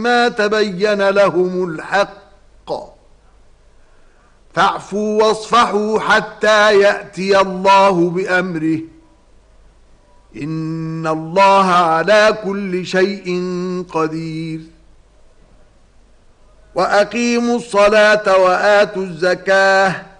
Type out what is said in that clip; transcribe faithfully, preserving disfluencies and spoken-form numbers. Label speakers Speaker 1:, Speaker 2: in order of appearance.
Speaker 1: ما تبين لهم الحق فاعفوا واصفحوا حتى يأتي الله بأمره إن الله على كل شيء قدير وأقيموا الصلاة وآتوا الزكاة